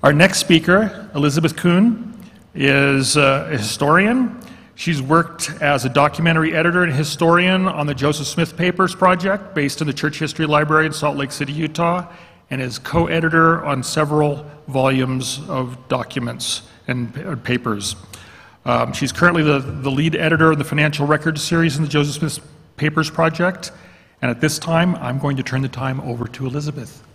Our next speaker, Elizabeth Kuhn, is a historian. She's worked as a documentary editor and historian on the Joseph Smith Papers Project, based in the Church History Library in Salt Lake City, Utah, and is co-editor on several volumes of documents and papers. She's currently the lead editor of the Financial Records series in the Joseph Smith Papers Project. And at this time, I'm going to turn the time over to Elizabeth.